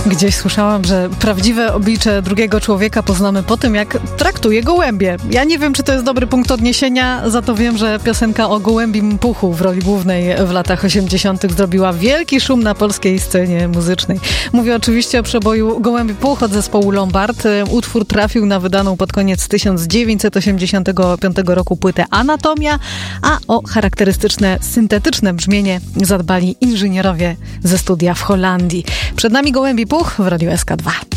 Gdzieś słyszałam, że prawdziwe oblicze drugiego człowieka poznamy po tym, jak traktuje gołębie. Ja nie wiem, czy to jest dobry punkt odniesienia, za to wiem, że piosenka o gołębim puchu w roli głównej w latach 80. zrobiła wielki szum na polskiej scenie muzycznej. Mówię oczywiście o przeboju Gołębi Puch od zespołu Lombard. Utwór trafił na wydaną pod koniec 1985 roku płytę Anatomia, a o charakterystyczne, syntetyczne brzmienie zadbali inżynierowie ze studia w Holandii. Przed nami Gołębi Puch w Radiu SK2.